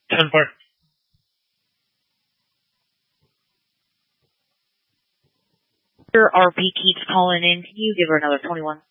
10-4. Your RP keeps calling in. Can you give her another 21?